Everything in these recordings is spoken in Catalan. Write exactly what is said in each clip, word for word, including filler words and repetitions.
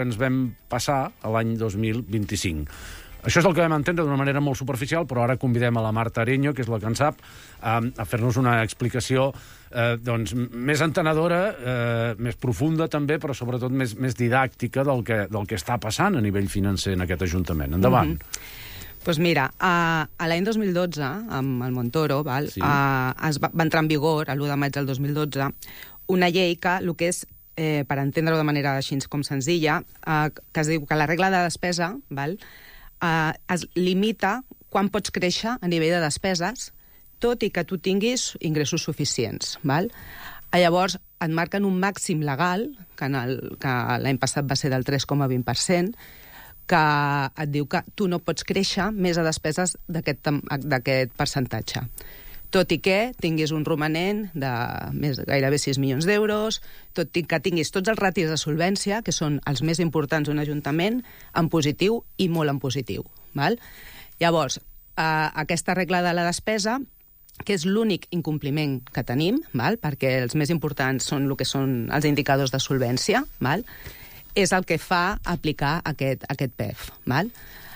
ens vam passar a l'any dos mil vint-i-cinc. Això és el que vam entendre d'una manera molt superficial, però ara convidem a la Marta Areño, que és la que en sap, a, a fer-nos una explicació eh, doncs, més entenedora, eh, més profunda també, però sobretot més, més didàctica del que, del que està passant a nivell financer en aquest Ajuntament. Endavant. Mm-hmm. Pues mira, a, a l'any dos mil dotze, amb el Montoro, val, Sí. a, es va, va entrar en vigor, l'u de maig del dos mil dotze, una llei que el que és, eh, per entendre-ho de manera així com senzilla, eh, que es diu que la regla de despesa, val, Uh, es limita quan pots créixer a nivell de despeses, tot i que tu tinguis ingressos suficients. Val? Llavors, et marquen un màxim legal, que, en el, que l'any passat va ser del tres coma vint per cent, que et diu que tu no pots créixer més a despeses d'aquest percentatge. Tot i que tinguis un romanent de més, gairebé sis milions d'euros, tot i que tinguis tots els ratis de solvència, que són els més importants d'un ajuntament, en positiu i molt en positiu. Val? Llavors, eh, aquesta regla de la despesa, que és l'únic incompliment que tenim, val? Perquè els més importants són el que són els indicadors de solvència, val? És el que fa aplicar aquest, aquest P E F. Val?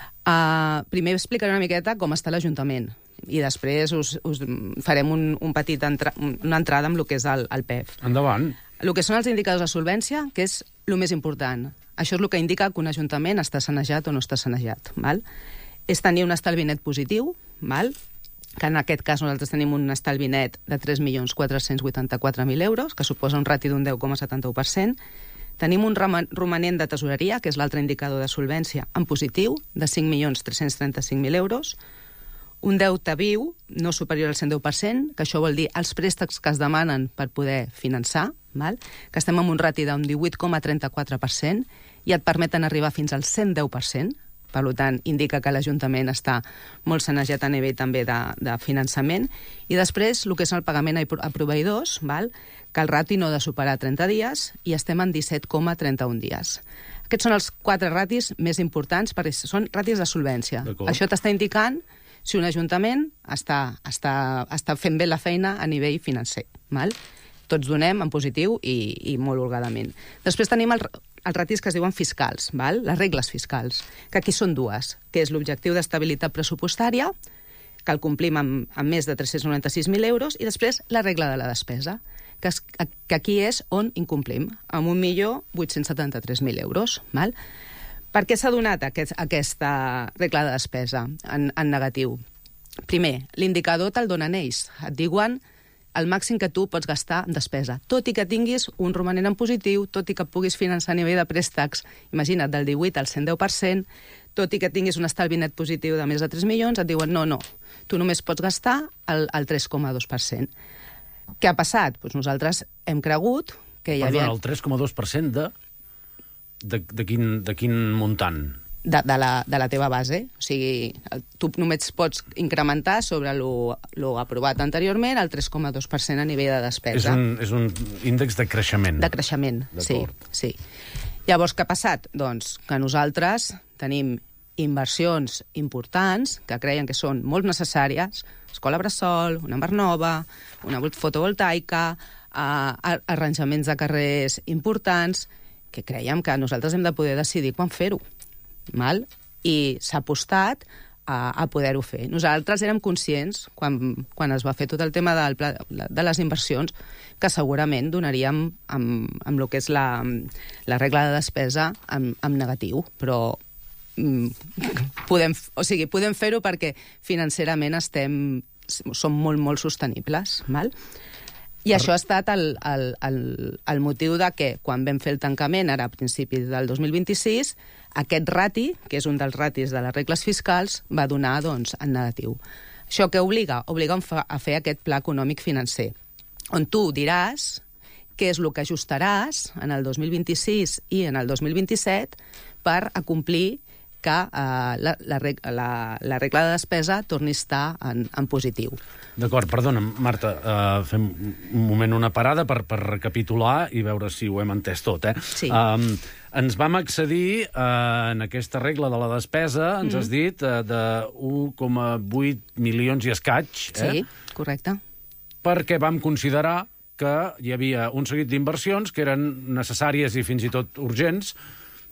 Uh, primer explicaré una miqueta com està l'Ajuntament, i després us, us farem un, un petit entra, una entrada amb el que és el, el P E F. Endavant. El que són els indicadors de solvència, que és el més important. Això és el que indica que un ajuntament està sanejat o no està sanejat. Val? És tenir un estalvi net positiu, val? Que en aquest cas nosaltres tenim un estalvi net de tres milions quatre-cents vuitanta-quatre mil euros, que suposa un rati d'un deu coma setanta-u per cent. Tenim un romanent de tesoreria, que és l'altre indicador de solvència, en positiu, de cinc milions tres-cents trenta-cinc mil euros. Un deute viu no superior al cent deu per cent, que això vol dir els préstecs que es demanen per poder finançar, val? Que estem amb un rati d'un divuit coma trenta-quatre per cent i et permeten arribar fins al cent deu per cent. Per tant, indica que l'Ajuntament està molt sanejat a nivell també de, de finançament. I després, el que és el pagament a proveïdors, val? Que el rati no ha de superar trenta dies i estem en disset coma trenta-un dies. Aquests són els quatre ratis més importants, perquè són ratis de solvència. Això t'està indicant si un ajuntament està, està, està fent bé la feina a nivell financer. Val? Tots donem en positiu i, i molt holgadament. Després tenim el, els ratis que es diuen fiscals, val? Les regles fiscals, que aquí són dues, que és l'objectiu d'estabilitat pressupostària, que el complim amb, amb més de tres-cents noranta-sis mil euros, i després la regla de la despesa, que, es, que aquí és on incomplim, amb un milió vuit-cents setanta-tres mil euros. Val? Per què s'ha donat aquest, aquesta regla de despesa en, en negatiu? Primer, l'indicador te'l donen ells. Et diuen el màxim que tu pots gastar en despesa, tot i que tinguis un romanent en positiu, tot i que puguis finançar a nivell de préstecs, imagina't, del divuit al cent deu per cent, tot i que tinguis un estalvi net positiu de més de tres milions, et diuen no, no, tu només pots gastar el, el tres coma dos per cent. Què ha passat? Pues nosaltres hem cregut que hi havia... Perdona, el tres coma dos per cent de... De, de, quin, de quin muntant? De, de, la, de la teva base. O sigui, tu només pots incrementar sobre lo, lo aprovat anteriorment el tres coma dos per cent a nivell de despesa. És un, és un índex de creixement. De creixement, sí, sí. Llavors, què ha passat? Doncs que nosaltres tenim inversions importants que creien que són molt necessàries, escola bressol, una mar nova, una fotovoltaica, eh, arranjaments de carrers importants, que creiem que nosaltres hem de poder decidir quan fer-ho. Val? I s'ha apostat a, a poder-ho fer. Nosaltres érem conscients, quan, quan es va fer tot el tema del pla, de les inversions, que segurament donaríem amb, amb el que és la, la regla de despesa amb, amb negatiu, però mm, podem, o sigui, podem fer-ho perquè financerament estem, som molt, molt sostenibles. Val? I això ha estat el, el, el, el motiu de que, quan vam fer el tancament, ara a principis del dos mil vint-i-sis, aquest rati, que és un dels ratis de les regles fiscals, va donar, doncs, en negatiu. Això què obliga? Obliga a fer aquest pla econòmic financer, on tu diràs què és el que ajustaràs en el dos mil vint-i-sis i en el dos mil vint-i-set per acomplir que eh, la, la, la, la regla de despesa torni a estar en, en positiu. D'acord, perdona, Marta, uh, fem un moment una parada per, per recapitular i veure si ho hem entès tot, eh? Sí. Um, ens vam accedir uh, en aquesta regla de la despesa, ens mm. has dit, uh, de un coma vuit milions i escaig, eh? Sí, correcte. Perquè vam considerar que hi havia un seguit d'inversions que eren necessàries i fins i tot urgents,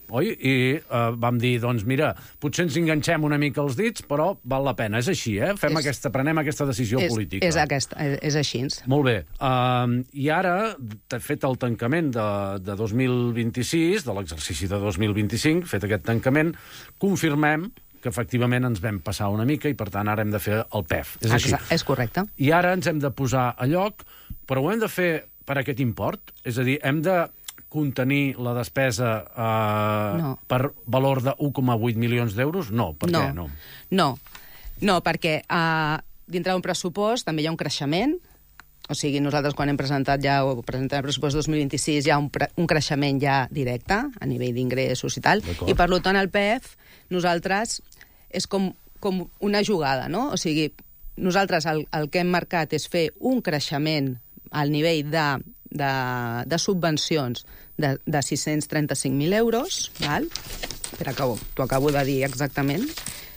oi? I uh, vam dir, doncs mira, potser ens enganxem una mica els dits, però val la pena. És així, eh? Fem és, aquesta, prenem aquesta decisió és, política. És, aquesta, és, és així. Molt bé. Uh, I ara, fet el tancament de, de dos mil vint-i-sis, de l'exercici de dos mil vint-i-cinc, fet aquest tancament, confirmem que efectivament ens vam passar una mica i, per tant, ara hem de fer el P E F. És així. Exacte, és correcte. I ara ens hem de posar a lloc, però ho hem de fer per aquest import? És a dir, hem de contenir la despesa eh, no. per valor de un coma vuit milions d'euros? No. Per no. què no? No, no perquè eh, dintre d'un pressupost també hi ha un creixement. O sigui, nosaltres quan hem presentat ja o presentem el pressupost dos mil vint-i-sis hi ha un, pre un creixement ja directe a nivell d'ingressos i tal, i per tant el P E F nosaltres és com, com una jugada, no? O sigui, nosaltres el, el que hem marcat és fer un creixement al nivell de, de, de subvencions de, de sis-cents trenta-cinc mil euros, val? Espera, que t'ho acabo de dir exactament,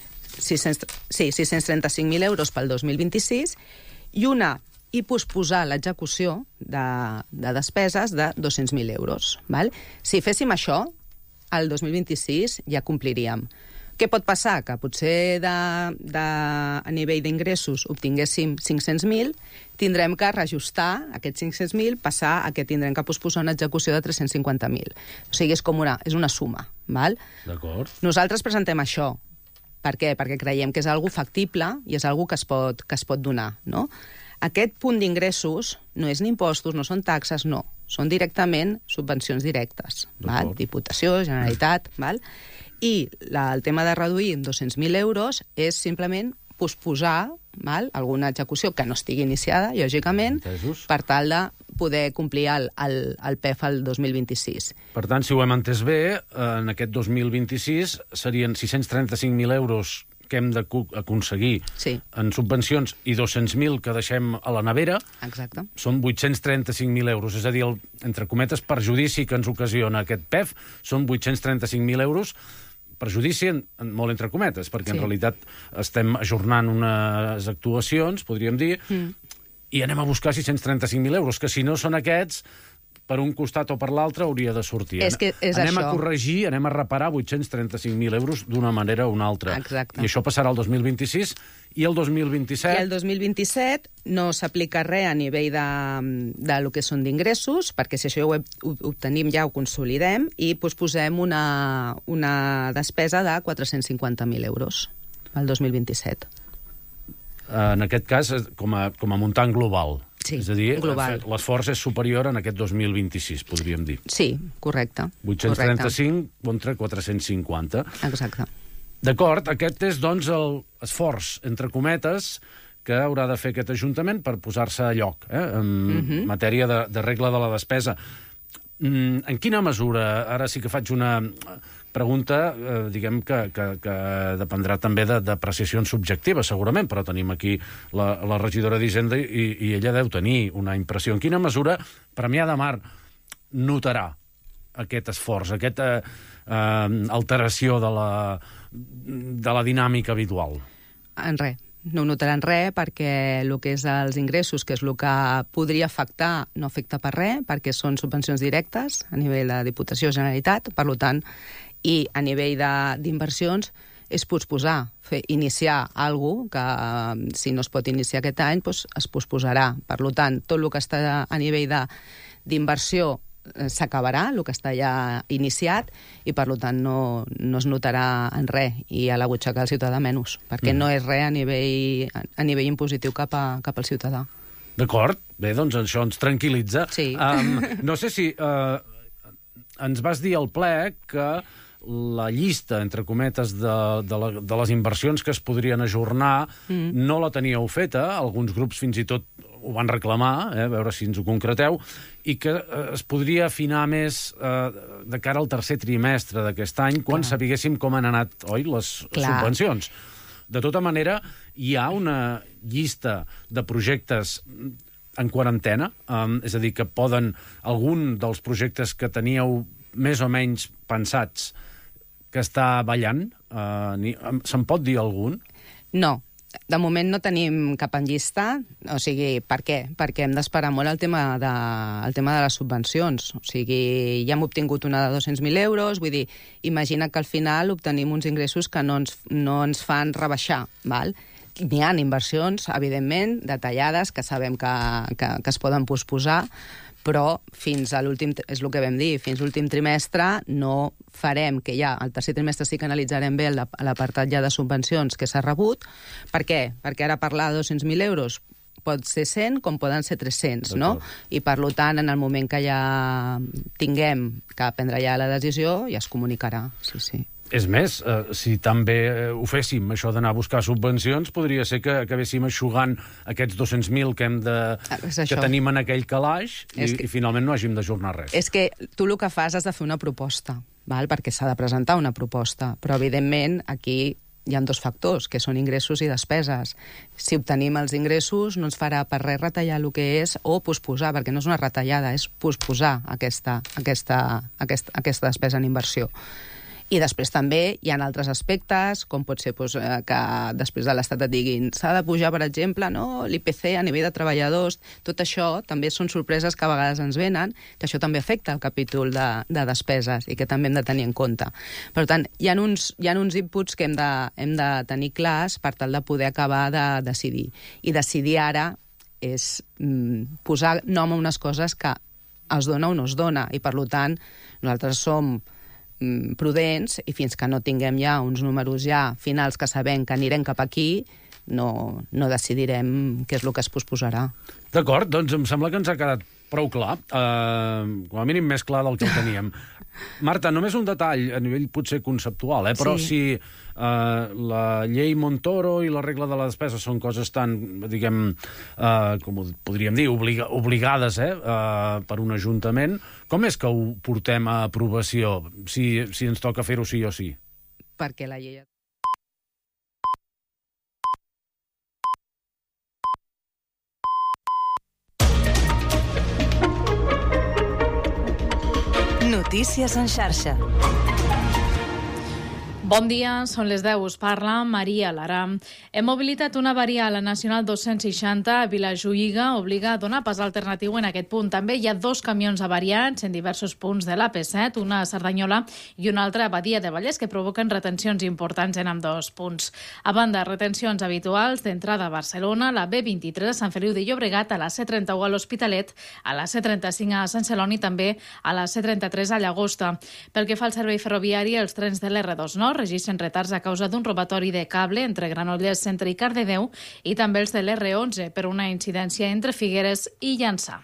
sis cents, sí, sis-cents trenta-cinc mil euros pel dos mil vint-i-sis, i una i posposar l'execució de, de despeses de dos-cents mil euros. Val? Si féssim això, el dos mil vint-i-sis ja compliríem. Què pot passar? Que potser de, de, a nivell d'ingressos obtinguéssim cinc-cents mil, tindrem que reajustar aquests cinc-cents mil, passar a que tindrem que posposar una execució de tres-cents cinquanta mil. O sigui, és com una, és una suma. Val? D'acord. Nosaltres presentem això. Per què? Perquè creiem que és algo factible i és algo que es pot, que es pot donar, no? Aquest punt d'ingressos no és ni impostos, no són taxes, no. Són directament subvencions directes. Val? Diputació, Generalitat... Val? I la, el tema de reduir en dos-cents mil euros és simplement posposar val? Alguna execució que no estigui iniciada, lògicament, Entesos. per tal de poder complir el, el, el P E F el dos mil vint-i-sis. Per tant, si ho hem entès bé, en aquest dos mil vint-i-sis serien sis-cents trenta-cinc mil euros que hem d'aconseguir sí. en subvencions i dos-cents mil que deixem a la nevera. Exacte. Són vuit-cents trenta-cinc mil euros. És a dir, el, entre cometes, perjudici que ens ocasiona aquest P E F són vuit-cents trenta-cinc mil euros, perjudici en, en, molt entre cometes, perquè sí. en realitat estem ajornant unes actuacions, podríem dir, mm. i anem a buscar sis-cents trenta-cinc mil euros, que si no són aquests, per un costat o per l'altre hauria de sortir. És que és anem això. a corregir, anem a reparar vuit-cents trenta-cinc mil euros d'una manera o una altra. Exacte. I això passarà el dos mil vint-i-sis i el dos mil vint-i-set... I el dos mil vint-i-set no s'aplica res a nivell de, de lo que són d'ingressos, perquè si això ho, ho obtenim ja ho consolidem i posposem una, una despesa de quatre-cents cinquanta mil euros el dos mil vint-i-set. En aquest cas, com a, com a muntant global. Sí, és a dir, global. l'esforç és superior en aquest dos mil vint-i-sis, podríem dir. Sí, correcte. vuit-cents trenta-cinc contra quatre-cents cinquanta. Exacte. D'acord, aquest és, doncs, l'esforç, entre cometes, que haurà de fer aquest Ajuntament per posar-se a lloc, eh, en mm-hmm. matèria de, de regla de la despesa. Mm, en quina mesura, ara sí que faig una pregunta, eh, diguem que, que, que dependrà també d'apreciacions subjectives, segurament, però tenim aquí la, la regidora d'Hisenda i, i ella deu tenir una impressió. En quina mesura Premià de Mar notarà aquest esforç, aquesta eh, alteració de la, de la dinàmica habitual? En res. No ho notaran res perquè el que és els ingressos, que és el que podria afectar, no afecta per res, perquè són subvencions directes a nivell de Diputació Generalitat, per tant, i a nivell d'inversions és posposar, fer, iniciar alguna cosa que si no es pot iniciar aquest any doncs es posposarà. Per tant, tot el que està a nivell d'inversió s'acabarà, el que està ja iniciat, i per tant no, no es notarà en res, i a la butxaca del ciutadà menys, perquè mm. no és res a nivell, a nivell impositiu cap, a, cap al ciutadà. D'acord, bé, doncs això ens tranquil·litza. Sí. Um, no sé si uh, ens vas dir al ple que la llista, entre cometes, de, de, la, de les inversions que es podrien ajornar mm. no la teníeu feta, alguns grups fins i tot ho van reclamar, eh, a veure si ens ho concreteu, i que eh, es podria afinar més eh, de cara al tercer trimestre d'aquest any, quan Clar. sapiguéssim com han anat, oi, les Clar. subvencions. De tota manera, hi ha una llista de projectes en quarantena, eh, és a dir, que poden, algun dels projectes que teníeu més o menys pensats que està ballant, eh, se'n pot dir algun? No. De moment no tenim cap enllista, o sigui, per què? Perquè hem d'esperar molt el tema de, el tema de les subvencions. O sigui, ja hem obtingut una de dos-cents mil euros, vull dir, imagina que al final obtenim uns ingressos que no ens, no ens fan rebaixar, val? N'hi ha inversions, evidentment, detallades, que sabem que, que, que es poden posposar, però fins a l'últim, és el que vam dir, fins l'últim trimestre no farem, que ja el tercer trimestre sí que analitzarem bé l'apartat ja de subvencions que s'ha rebut. Per què? Perquè ara parlar de dos-cents mil euros pot ser cent com poden ser tres-cents, no? I per tant, en el moment que ja tinguem que prendre ja la decisió, ja es comunicarà, sí, sí. És més, eh, si també ho féssim, això d'anar a buscar subvencions, podria ser que acabéssim aixugant aquests dos-cents mil que, hem de, que tenim en aquell calaix i, que, i finalment no hàgim d'ajornar res. És que tu el que fas és de fer una proposta, val? Perquè s'ha de presentar una proposta, però evidentment aquí hi ha dos factors, que són ingressos i despeses. Si obtenim els ingressos, no ens farà per res retallar el que és o posposar, perquè no és una retallada, és posposar aquesta, aquesta, aquesta, aquesta despesa en inversió. I després també hi ha altres aspectes, com pot ser doncs, que després de l'Estat et diguin s'ha de pujar, per exemple, no, l'I P C a nivell de treballadors. Tot això també són sorpreses que a vegades ens venen, que això també afecta el capítol de, de despeses i que també hem de tenir en compte. Per tant, hi ha uns, hi ha uns inputs que hem de, hem de tenir clars per tal de poder acabar de decidir. I decidir ara és mm, posar nom a unes coses que es dona o no es dona. I, per tant, nosaltres som prudents i fins que no tinguem ja uns números ja finals que sabem que anirem cap aquí, no, no decidirem què és el que es posposarà. D'acord, doncs em sembla que ens ha quedat prou clar, uh, com a mínim més clar del que el teníem. Marta, només un detall a nivell potser conceptual, eh? Però sí. si uh, la llei Montoro i la regla de la despesa són coses tan, diguem, uh, com ho podríem dir, obliga obligades eh? uh, per un ajuntament, com és que ho portem a aprovació, si, si ens toca fer-ho sí o sí? Perquè la llei... Notícies en xarxa. Bon dia, són les deu, us parla Maria Lara. Hem mobilitat una varia a la Nacional dos-cents seixanta a Vilajuïga, obliga a donar pas alternatiu en aquest punt. També hi ha dos camions avariats en diversos punts de l'A P set, una a Cerdanyola i una altra a Badia de Vallès, que provoquen retencions importants en ambdós punts. A banda, retencions habituals d'entrada a Barcelona, la B vint-i-tres a Sant Feliu de Llobregat, a la C trenta-u a l'Hospitalet, a la C trenta-cinc a Sant Celoni i també a la C trenta-tres a Llagosta. Pel que fa al servei ferroviari, els trens de l'R dos Nord registren retards a causa d'un robatori de cable entre Granollers Centre i Cardedeu i també els de l'R onze per una incidència entre Figueres i Llançà.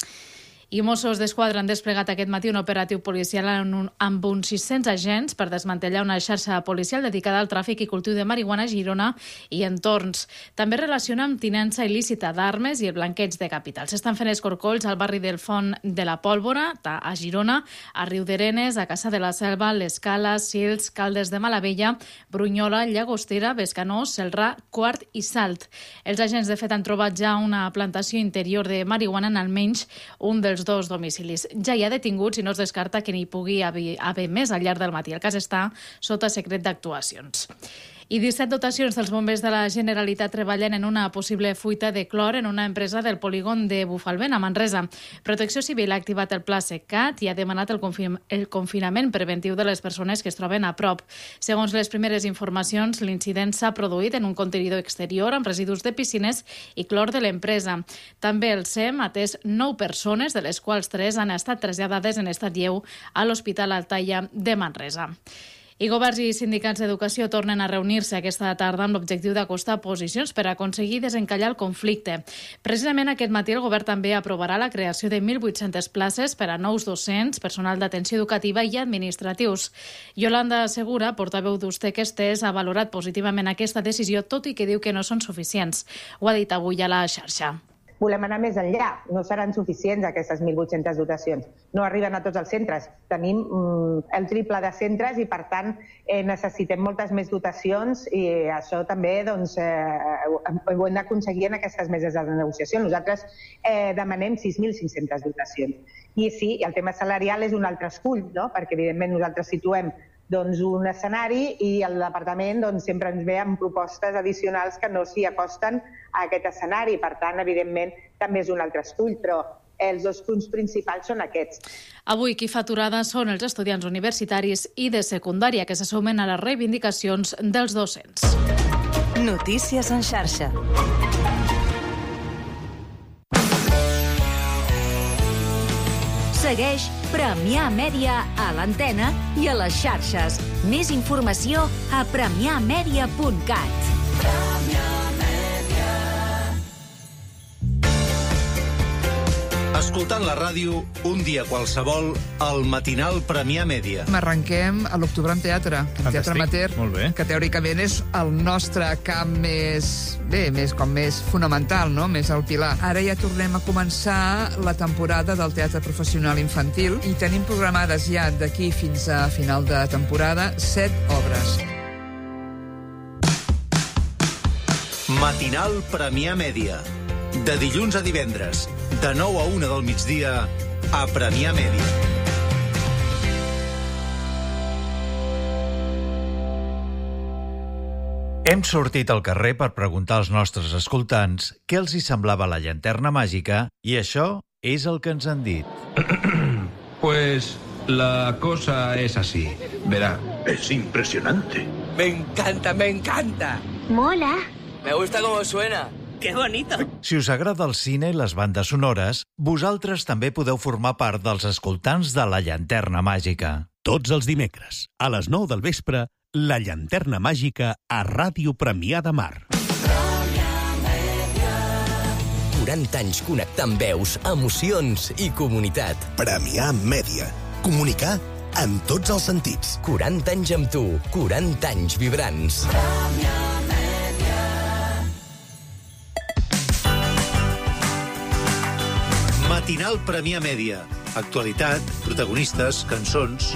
I Mossos d'Esquadra han desplegat aquest matí un operatiu policial amb uns sis-cents agents per desmantellar una xarxa policial dedicada al tràfic i cultiu de marihuana a Girona i entorns. També relaciona amb tinença il·lícita d'armes i el blanqueig de capital. S'estan fent escorcolls al barri del Font de la Pólvora, a Girona, a Riuderenes, a Caça de la Selva, l'Escala, Sils, Caldes de Malavella, Brunyola, Llagostera, Bescanó, Celrà, Quart i Salt. Els agents, de fet, han trobat ja una plantació interior de marihuana en almenys un dels dos domicilis. Ja hi ha detinguts i no es descarta que n'hi pugui haver més al llarg del matí. El cas està sota secret d'actuacions. I disset dotacions dels bombers de la Generalitat treballen en una possible fuita de clor en una empresa del polígon de Bufalvent, a Manresa. Protecció Civil ha activat el pla SECAT i ha demanat el, confin el confinament preventiu de les persones que es troben a prop. Segons les primeres informacions, l'incident s'ha produït en un contenidor exterior amb residus de piscines i clor de l'empresa. També el SEM ha atès nou persones, de les quals tres han estat traslladades en estat lleu a l'Hospital Altaia de Manresa. I governs i sindicats d'educació tornen a reunir-se aquesta tarda amb l'objectiu d'acostar posicions per aconseguir desencallar el conflicte. Precisament aquest matí el govern també aprovarà la creació de mil vuit-centes places per a nous docents, personal d'atenció educativa i administratius. Yolanda Segura, portaveu d'Ustequestes, ha valorat positivament aquesta decisió, tot i que diu que no són suficients. Ho ha dit avui a la xarxa. Volem anar més enllà, no seran suficients aquestes mil vuit-centes dotacions. No arriben a tots els centres. Tenim mm, el triple de centres i, per tant, eh, necessitem moltes més dotacions i això també doncs, eh, ho hem d'aconseguir en aquestes meses de negociació. Nosaltres eh, demanem sis mil cinc-centes dotacions. I sí, el tema salarial és un altre escull, no? Perquè evidentment nosaltres situem doncs, un escenari i el departament doncs, sempre ens ve amb propostes addicionals que no s'hi acosten a aquest escenari. Per tant, evidentment, també és un altre estull, però els dos punts principals són aquests. Avui qui fa aturada són els estudiants universitaris i de secundària que se sumen a les reivindicacions dels docents. Notícies en xarxa. Segueix Premià Mèdia a l'antena i a les xarxes. Més informació a premià mèdia punt cat. Escoltant la ràdio, un dia qualsevol, al matinal Premià Mèdia. Arrenquem a l'octubre en teatre, en teatre amateur, molt bé. Que teòricament és el nostre camp més, bé, més, com més fonamental, no? Més el pilar. Ara ja tornem a començar la temporada del teatre professional infantil i tenim programades ja d'aquí fins a final de temporada set obres. Matinal Premià Mèdia. De dilluns a divendres, de nou a una del migdia, a Premià Mèdia. Hem sortit al carrer per preguntar als nostres escoltants què els hi semblava la llanterna màgica i això és el que ens han dit. Pues la cosa es así. Verá. Es impresionante. Me encanta, me encanta. Mola. Me gusta cómo suena. ¡Qué bonito! Si us agrada el cine i les bandes sonores, vosaltres també podeu formar part dels escoltants de La Llanterna Màgica. Tots els dimecres, a les nou del vespre, La Llanterna Màgica a Ràdio Premià de Mar. quaranta anys connectant veus, emocions i comunitat. Premià Mèdia. Comunicar en tots els sentits. quaranta anys amb tu, quaranta anys vibrants. Matinal Premià Mèdia. Actualitat, protagonistes, cançons...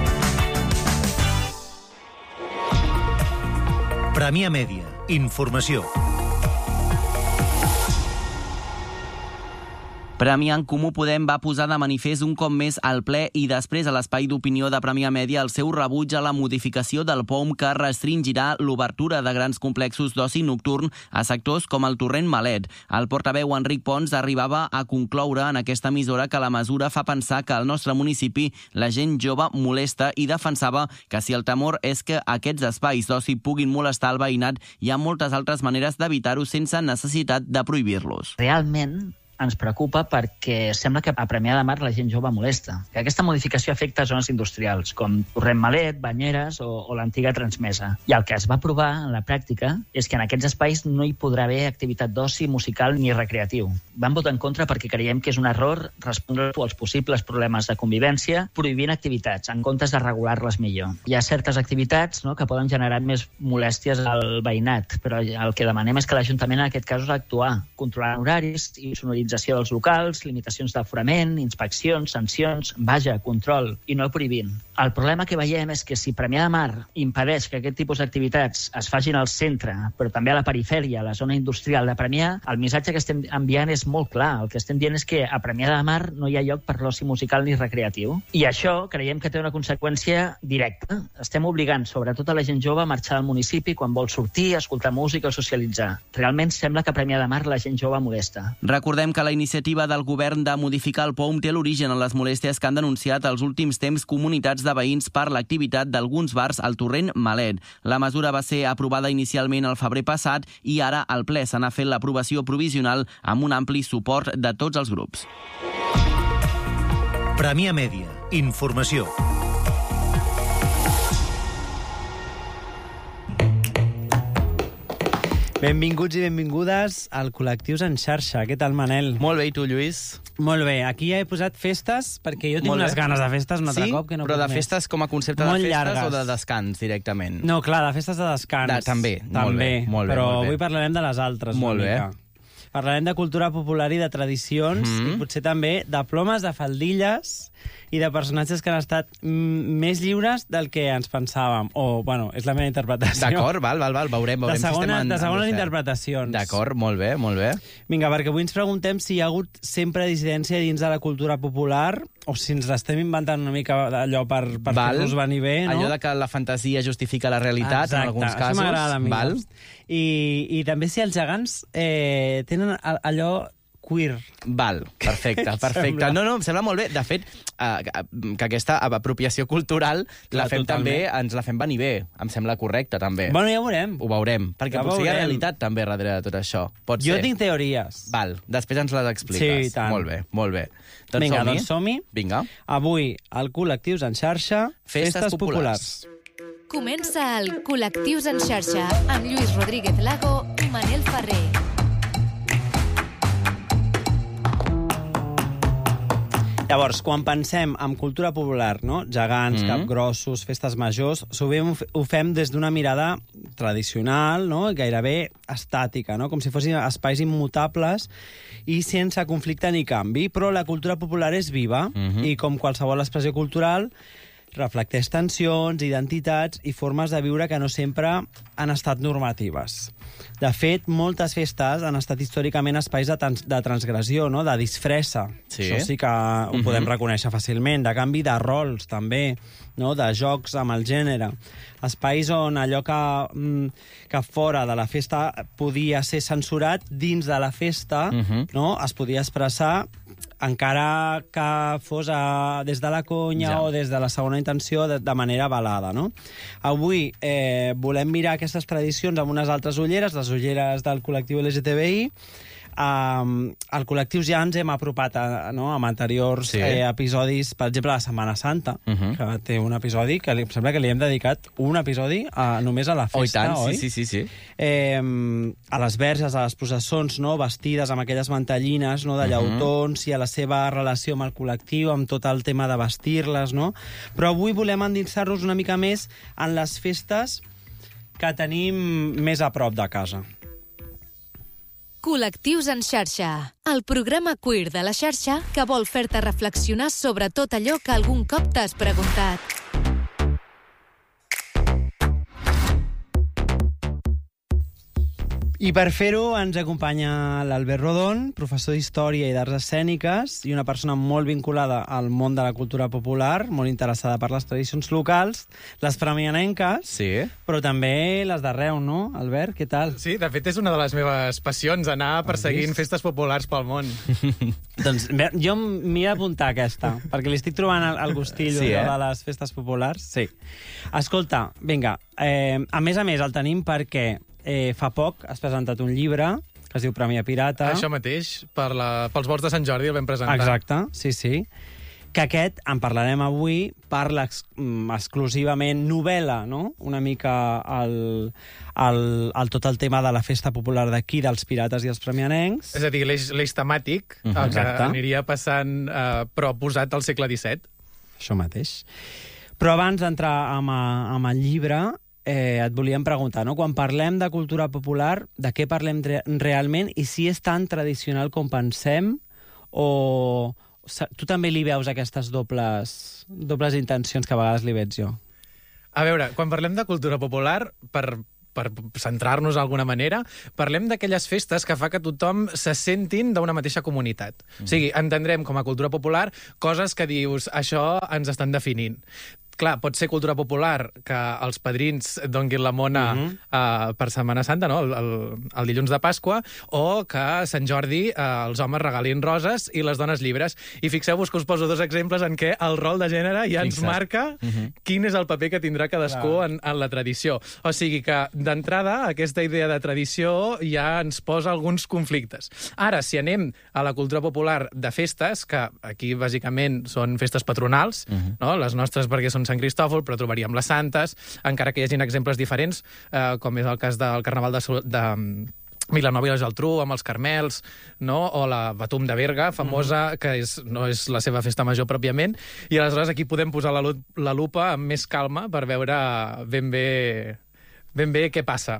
Premià Mèdia. Informació. Premià en Comú Podem va posar de manifest un cop més al ple i després a l'espai d'opinió de Premià Mèdia el seu rebuig a la modificació del P O M que restringirà l'obertura de grans complexos d'oci nocturn a sectors com el Torrent Malet. El portaveu Enric Pons arribava a concloure en aquesta emissora que la mesura fa pensar que al nostre municipi la gent jove molesta i defensava que si el temor és que aquests espais d'oci puguin molestar el veïnat, hi ha moltes altres maneres d'evitar-ho sense necessitat de prohibir-los. Realment ens preocupa perquè sembla que a Premià de Mar la gent jove molesta. Que aquesta modificació afecta zones industrials, com Torrent Malet, Banyeres o, o l'antiga Transmesa. I el que es va provar en la pràctica és que en aquests espais no hi podrà haver activitat d'oci musical ni recreatiu. Vam votar en contra perquè creiem que és un error respondre als possibles problemes de convivència prohibint activitats, en comptes de regular-les millor. Hi ha certes activitats, no, que poden generar més molèsties al veïnat, però el que demanem és que l'Ajuntament en aquest cas és actuar, controlant horaris i sonoritzar dels locals, limitacions d'aforament, inspeccions, sancions, vaja, control, i no prohibint. El problema que veiem és que si Premià de Mar impedeix que aquest tipus d'activitats es facin al centre, però també a la perifèria, a la zona industrial de Premià, el missatge que estem enviant és molt clar. El que estem dient és que a Premià de Mar no hi ha lloc per l'oci musical ni recreatiu. I això creiem que té una conseqüència directa. Estem obligant, sobretot a la gent jove, a marxar del municipi quan vol sortir, escoltar música o socialitzar. Realment sembla que a Premià de Mar la gent jove molesta. Recordem que que la iniciativa del govern de modificar el P O M té l'origen en les molèsties que han denunciat als últims temps comunitats de veïns per l'activitat d'alguns bars al Torrent Malet. La mesura va ser aprovada inicialment el febrer passat i ara al ple se n'ha fet l'aprovació provisional amb un ampli suport de tots els grups. Premià Mèdia. Informació. Benvinguts i benvingudes al Col·lectius en xarxa. Què tal, Manel? Molt bé, i tu, Lluís? Molt bé. Aquí ja he posat festes, perquè jo tinc unes ganes de festes un altre sí? cop que no Però de més. festes com a concepte molt de festes llargues. o de descans, directament? No, clar, de festes de descans. De, també, també, molt bé. Molt bé però molt bé. avui parlarem de les altres. Molt bé. Mica. Parlarem de cultura popular i de tradicions, mm-hmm. i potser també de plomes, de faldilles i de personatges que han estat mm, més lliures del que ens pensàvem. O, bueno, és la meva interpretació. D'acord, val, val, val, veurem. veurem de, segona, si en, de segones en interpretacions. D'acord, molt bé, molt bé. Vinga, perquè avui ens preguntem si hi ha hagut sempre dissidència dins de la cultura popular o si ens l'estem inventant una mica allò per, per fer-nos venir bé, no? Allò de que la fantasia justifica la realitat, exacte, en alguns casos. Això m'agrada a mi. Val? I, I també si els gegants eh, tenen allò queer. Val, perfecte, perfecte. No, no, em sembla molt bé. De fet, eh, que aquesta apropiació cultural la Clar, fem totalment. també, ens la fem venir bé. Em sembla correcte, també. Bueno, ja ho veurem. Ho veurem, perquè Ja potser hi ha veurem. realitat també darrere de tot això. Pot Jo ser. tinc teories. Val, després ens les expliques. Sí, tant. Molt bé, molt bé. Doncs Vinga, som-hi? doncs som-hi. Vinga. Avui, al Col·lectius en xarxa, Festes festes populars. populars. Comença el Col·lectius en xarxa amb Lluís Rodríguez Lago i Manel Ferrer. Llavors, quan pensem en cultura popular, no? gegants, Mm. capgrossos, festes majors, sovint ho f- ho fem des d'una mirada tradicional, no? gairebé estàtica, no? com si fossin espais immutables i sense conflicte ni canvi. Però la cultura popular és viva Mhm. i, com qualsevol expressió cultural, reflecteix tensions, identitats i formes de viure que no sempre han estat normatives. De fet, moltes festes han estat històricament espais de, trans de transgressió, no? de disfressa. Sí. Això sí que ho Mhm. podem reconèixer fàcilment. De canvi de rols, també, no? de jocs amb el gènere. Espais on allò que, mm, que fora de la festa podia ser censurat, dins de la festa Mhm. no? es podia expressar encara que fos a, des de la conya Ja. o des de la segona intenció de, de manera velada. No? Avui eh, volem mirar aquestes tradicions amb unes altres ulleres, les ulleres del col·lectiu L G T B I. Um, al col·lectiu ja ens hem apropat a, no, amb anteriors Sí. eh, episodis, per exemple, la Setmana Santa, Mhm. que té un episodi que li, em sembla que li hem dedicat un episodi a, només a la Oh, i festa, tant, oi? sí, sí, sí. sí. Eh, a les verges, a les processons, no? vestides amb aquelles mantellines no? de llautons i a la seva relació amb el col·lectiu, amb tot el tema de vestir-les, no? Però avui volem endinsar-nos una mica més en les festes que tenim més a prop de casa. Col·lectius en xarxa, el programa queer de la xarxa que vol fer-te reflexionar sobre tot allò que algun cop t'has preguntat. I per fer-ho ens acompanya l'Albert Rodon, professor d'Història i d'Arts Escèniques i una persona molt vinculada al món de la cultura popular, molt interessada per les tradicions locals, les premianenques, sí. però també les d'arreu, no, Albert? Què tal? Sí, de fet és una de les meves passions, anar perseguint festes populars pel món. Doncs bé, jo m'hi he d'apuntar aquesta, perquè li estic trobant el, el gustillo Sí, eh? de les festes populars. Sí. Escolta, vinga, eh, a més a més el tenim perquè eh, fa poc has presentat un llibre que es diu Premià Pirata. Això mateix, per la, pels volts de Sant Jordi el vam presentar. Exacte, sí, sí. Que aquest, en parlarem avui, parla ex mm, exclusivament novel·la, no? Una mica el, el, el, tot el tema de la festa popular d'aquí, dels pirates i els premianencs. És a dir, l'eix l'eix temàtic, Mhm. el que Exacte. aniria passant, eh, però posat al segle disset. Això mateix. Però abans d'entrar amb, a- amb el llibre, eh, et volíem preguntar, no? Quan parlem de cultura popular, de què parlem re realment i si és tan tradicional com pensem o sa- tu també li veus aquestes dobles, dobles intencions que a vegades li veig jo? A veure, quan parlem de cultura popular, per per centrar-nos d'alguna manera, parlem d'aquelles festes que fa que tothom se sentin d'una mateixa comunitat. Mm. O sigui, entendrem com a cultura popular coses que dius, això ens estan definint. Clar, pot ser cultura popular que els padrins donguin la mona Mhm. uh, per Setmana Santa, no? el, el, el dilluns de Pasqua, o que a Sant Jordi uh, els homes regalin roses i les dones llibres. I fixeu-vos que us poso dos exemples en què el rol de gènere ja ens Fixa't. marca Mhm. quin és el paper que tindrà cadascú Clar. en, en la tradició. O sigui que, d'entrada, aquesta idea de tradició ja ens posa alguns conflictes. Ara, si anem a la cultura popular de festes, que aquí, bàsicament, són festes patronals, Mhm. no? Les nostres perquè són Sant Cristòfol, però trobaríem les santes, encara que hi hagin exemples diferents, eh, com és el cas del Carnaval de, Sol- de mm, Vilanova i la Geltrú, amb els Carmels, no? O la Batum de Berga, famosa, que és, no és la seva festa major pròpiament, i aleshores aquí podem posar la, lu- la lupa amb més calma per veure ben bé, ben bé què passa.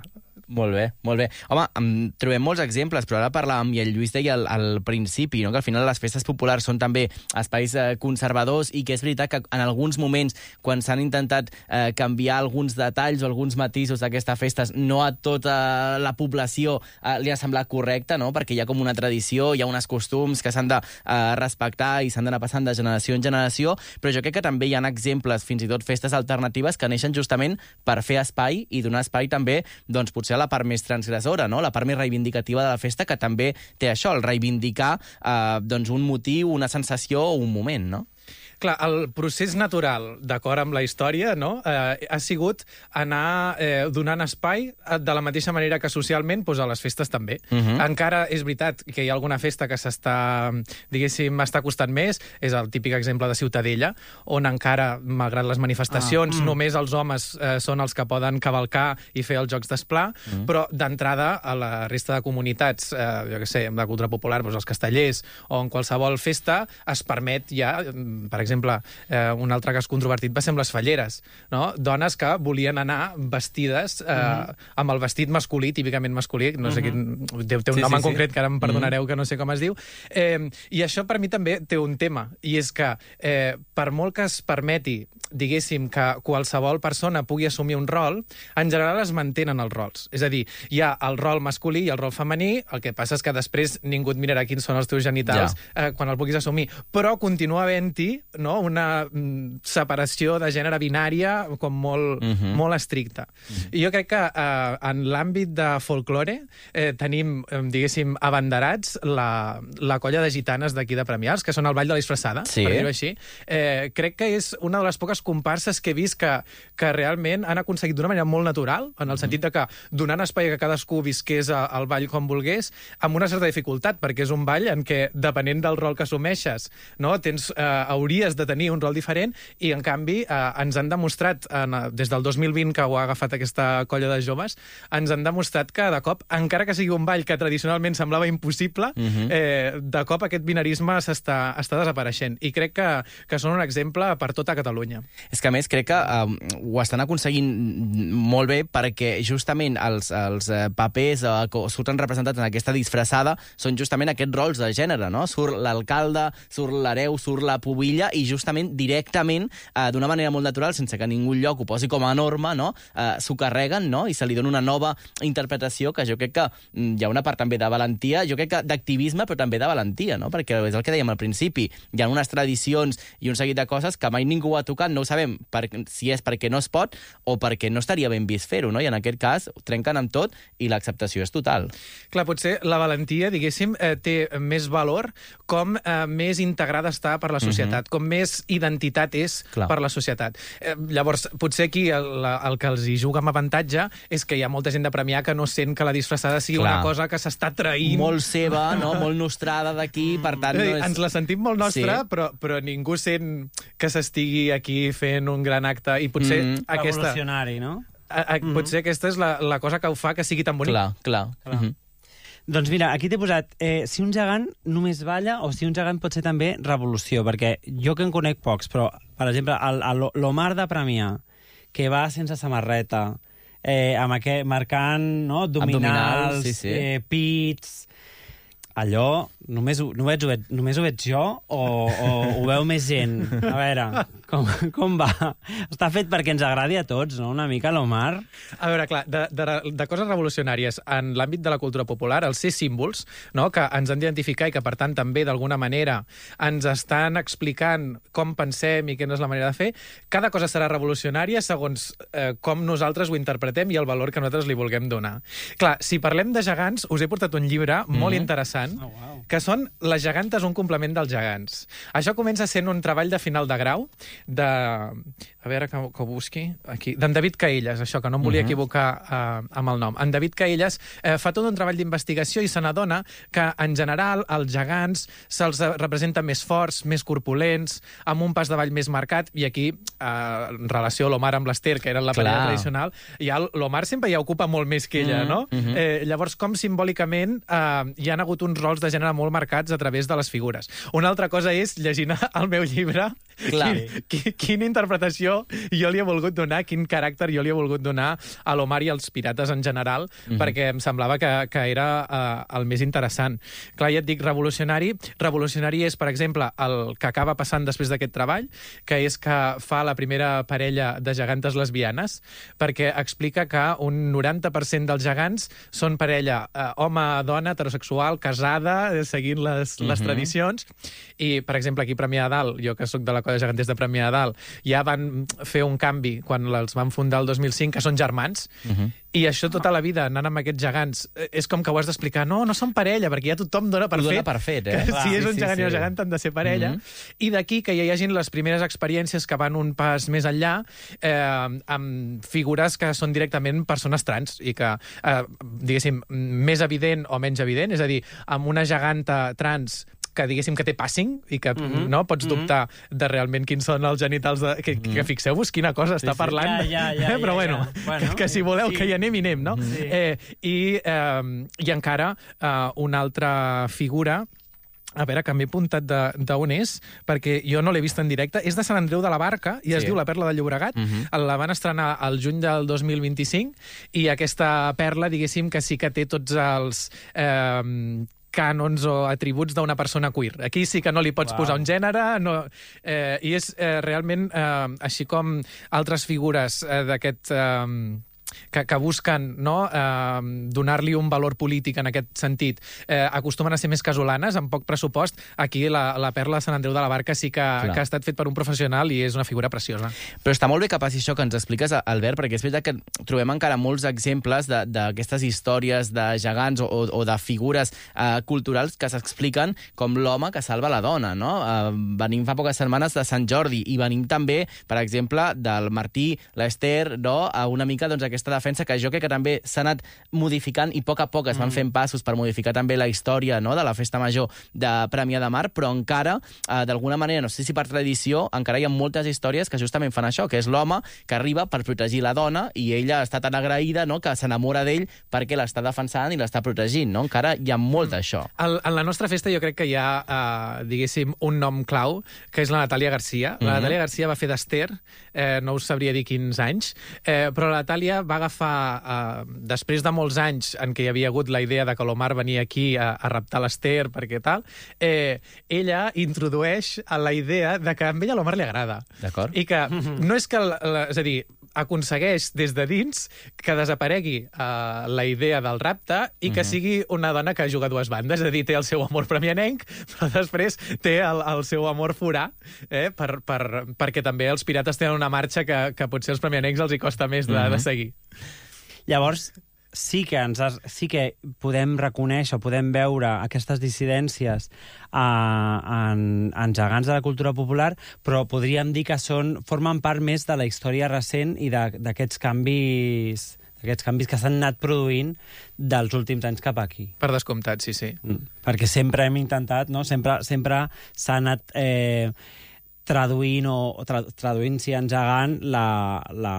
Molt bé, molt bé. Home, em trobem molts exemples, però ara parlàvem, i el Lluís deia al, al principi, no? Que al final les festes populars són també espais eh, conservadors i que és veritat que en alguns moments, quan s'han intentat eh, canviar alguns detalls o alguns matisos d'aquestes festes, no a tota la població eh, li ha semblat correcte, no? Perquè hi ha com una tradició, hi ha uns costums que s'han de eh, respectar i s'han d'anar passant de generació en generació, però jo crec que també hi ha exemples, fins i tot festes alternatives, que neixen justament per fer espai i donar espai també, doncs, potser la part més transgressora, no? La part més reivindicativa de la festa, que també té això, el reivindicar eh, doncs un motiu, una sensació o un moment, no? Clar, el procés natural, d'acord amb la història, no? eh, ha sigut anar eh, donant espai de la mateixa manera que socialment doncs, a les festes també. Uh-huh. Encara és veritat que hi ha alguna festa que s'està, diguéssim, està costant més, és el típic exemple de Ciutadella, on encara, malgrat les manifestacions, ah, mm. només els homes eh, són els que poden cavalcar i fer els jocs d'esplà, mm. però d'entrada a la resta de comunitats, eh, jo què sé, de cultura popular, doncs els castellers, o en qualsevol festa, es permet ja, per exemple, exemple, eh, un altre cas controvertit va ser amb les falleres, no? Dones que volien anar vestides eh, uh-huh. amb el vestit masculí, típicament masculí, no sé uh-huh. quin, té, té un sí, nom sí, en concret, sí. que ara em perdonareu uh-huh. que no sé com es diu, eh, i això per mi també té un tema, i és que eh, per molt que es permeti, diguéssim, que qualsevol persona pugui assumir un rol, en general es mantenen els rols. És a dir, hi ha el rol masculí i el rol femení, el que passa és que després ningú et mirarà quins són els teus genitals ja. eh, quan els vulguis assumir, però continua havent-hi, no? Una mm, separació de gènere binària com molt, uh-huh. molt estricta. Uh-huh. I jo crec que eh, en l'àmbit de folklore eh, tenim, eh, diguéssim, abanderats la, la colla de gitanes d'aquí de Premià, que són el Ball de la Disfressada, sí. per dir-ho així. Eh, crec que és una de les poques comparses que he vist que, que realment han aconseguit d'una manera molt natural, en el uh-huh. sentit de que donant espai a que cadascú visqués el ball com volgués, amb una certa dificultat, perquè és un ball en què, depenent del rol que assumeixes, no, tens, eh, hauries de tenir un rol diferent, i en canvi eh, ens han demostrat, en, des del dos mil vint que ho ha agafat aquesta colla de joves, ens han demostrat que de cop, encara que sigui un ball que tradicionalment semblava impossible, uh-huh. eh, de cop aquest binarisme s'està està desapareixent, i crec que, que són un exemple per tota Catalunya. És que a més crec que eh, ho estan aconseguint molt bé, perquè justament els, els papers eh, que surten representats en aquesta disfressada són justament aquests rols de gènere, no? Surt l'alcalde, surt l'hereu, surt la pubilla, i justament directament, eh, d'una manera molt natural, sense que ningú lloc ho posi com a norma, no? eh, s'ho carreguen, no? I se li dona una nova interpretació, que jo crec que mm, hi ha una part també de valentia, jo crec que d'activisme, però també de valentia, no? Perquè és el que dèiem al principi, hi ha unes tradicions i un seguit de coses que mai ningú ha tocat, no ho sabem per, si és perquè no es pot o perquè no estaria ben vist fer-ho, no? I en aquest cas ho trenquen amb tot i l'acceptació és total. Clar, potser la valentia, diguéssim, eh, té més valor com eh, més integrada està per la societat, uh-huh. com més identitat és Clar. Per la societat. Eh, llavors, potser aquí el, el que els hi juga amb avantatge és que hi ha molta gent de Premià que no sent que la disfressada sigui Clar. Una cosa que s'està traint. Molt seva, no? Molt nostrada d'aquí, per tant... No és... Ens la sentim molt nostra, sí. però, però ningú sent que s'estigui aquí fent un gran acte, i potser mm. aquesta... Revolucionari, no? A, a, mm-hmm. Potser aquesta és la, la cosa que ho fa que sigui tan bonic. Clar, clar. clar. Mm-hmm. Doncs mira, aquí t'he posat eh, si un gegant només balla o si un gegant pot ser també revolució, perquè jo que en conec pocs, però, per exemple, el, el, l'Omar de Premià, que va sense samarreta, eh, amb aquest, marcant no, abdominals, sí, sí. Eh, pits... Allò, només, només, ho veig, només ho veig jo o, o ho veu més gent? A veure, com, com va? Està fet perquè ens agradi a tots, no?, una mica l'Omar. A veure, clar, de, de, de coses revolucionàries en l'àmbit de la cultura popular, els ser símbols, no?, que ens han d'identificar i que, per tant, també, d'alguna manera, ens estan explicant com pensem i quina és la manera de fer, cada cosa serà revolucionària segons eh, com nosaltres ho interpretem i el valor que nosaltres li vulguem donar. Clar, si parlem de gegants, us he portat un llibre mm-hmm. molt interessant, Oh, wow. que són Les gegantes, un complement dels gegants. Això comença sent un treball de final de grau de... A veure que, que ho busqui aquí. D'en David Caelles, això, que no em volia uh-huh. equivocar uh, amb el nom. En David Caelles uh, fa tot un treball d'investigació i se n'adona que, en general, els gegants se'ls representen més forts, més corpulents, amb un pas de ball més marcat, i aquí, uh, en relació a l'Omar amb l'Ester, que era la parella tradicional, ja l'Omar sempre ja ocupa molt més que ella, uh-huh. no? Uh-huh. Eh, llavors, com simbòlicament uh, hi han hagut uns rols de gènere molt marcats a través de les figures. Una altra cosa és, llegint el meu llibre, Clar. Quin, quina interpretació jo li he volgut donar, quin caràcter jo li he volgut donar a l'Omar i als pirates en general, mm-hmm. perquè em semblava que, que era uh, el més interessant. Clar, ja et dic, revolucionari. Revolucionari és, per exemple, el que acaba passant després d'aquest treball, que és que fa la primera parella de gegantes lesbianes, perquè explica que un noranta per cent dels gegants són parella uh, home-dona, heterosexual, casada, seguint les, mm-hmm. les tradicions. I, per exemple, aquí a Premià de Dalt, jo que sóc de la colla de geganters de Premià de Dalt, ja van fer un canvi quan els van fundar el dos mil cinc, que són germans, uh-huh. i això tota la vida, anant amb aquests gegants, és com que ho has d'explicar. No, no són parella, perquè ja tothom dona per ho fet. Dona per fet, eh? Que Clar, si és un sí, gegant sí, i una sí. gegant han de ser parella. Mm-hmm. I d'aquí que ja hi hagin les primeres experiències que van un pas més enllà, eh, amb figures que són directament persones trans, i que, eh, diguéssim, més evident o menys evident, és a dir, amb una geganta trans que diguéssim que té passing i que mm-hmm. no pots dubtar mm-hmm. de realment quins són els genitals de... que, mm-hmm. que fixeu-vos quina cosa està sí, sí. parlant. Ja, ja, ja, Però ja, bueno, ja. bueno, que, que si voleu sí. que hi anem, hi anem, no? Sí. Eh, i, eh, I encara eh, una altra figura, a veure, que m'he apuntat d'on és, perquè jo no l'he vist en directe, és de Sant Andreu de la Barca, i es sí. diu La Perla de Llobregat. Uh-huh. La van estrenar al juny del dos mil vint-i-cinc, i aquesta perla, diguéssim, que sí que té tots els... Eh, cànons o atributs d'una persona queer. Aquí sí que no li pots wow. posar un gènere, no, eh, i és eh, realment, eh, així com altres figures eh, d'aquest... Eh, que, que busquen no, eh, donar-li un valor polític en aquest sentit, eh, acostumen a ser més casolanes, amb poc pressupost. Aquí la, la Perla de Sant Andreu de la Barca sí que, que ha estat fet per un professional i és una figura preciosa. Però està molt bé que passi això que ens expliques, Albert, perquè és veritat que trobem encara molts exemples d'aquestes històries de gegants o, o de figures eh, culturals que s'expliquen com l'home que salva la dona, no? Eh, venim fa poques setmanes de Sant Jordi i venim també, per exemple, del Martí, l'Ester, no? A una mica doncs, aquesta defensa que jo crec que també s'ha anat modificant i a poc a poc es van fent passos per modificar també la història no, de la festa major de Premià de Mar, però encara, eh, d'alguna manera, no sé si per tradició, encara hi ha moltes històries que justament fan això, que és l'home que arriba per protegir la dona i ella està tan agraïda no, que s'enamora d'ell perquè l'està defensant i l'està protegint. No? Encara hi ha molt d'això. En la nostra festa jo crec que hi ha, eh, diguéssim, un nom clau, que és la Natàlia Garcia. La mm-hmm. Natàlia Garcia va fer d'Ester, eh, no us sabria dir quins anys, eh, però la Natàlia va agafar, eh, després de molts anys en què hi havia hagut la idea de que l'Omar venia aquí a, a raptar l'Ester, perquè tal, eh, ella introdueix a la idea de que a ella l'Omar li agrada. D'acord. I que no és que... La, la, és a dir, aconsegueix des de dins que desaparegui uh, la idea del rapte i que uh-huh. sigui una dona que juga a dues bandes, és a dir, té el seu amor premianenc, però després té el, el seu amor forà, eh, per, per, perquè també els pirates tenen una marxa que, que potser als premianencs els hi costa més de, uh-huh. de seguir. Llavors, sí que, ens has, sí que podem reconèixer, podem veure aquestes dissidències eh, en, en gegants de la cultura popular, però podríem dir que són, formen part més de la història recent i d'aquests canvis, aquests canvis que s'han anat produint dels últims anys cap aquí. Per descomptat, sí, sí. Mm. Perquè sempre hem intentat, no? sempre sempre s'ha anat eh, traduint o tra, traduint-s'hi en gegant la... la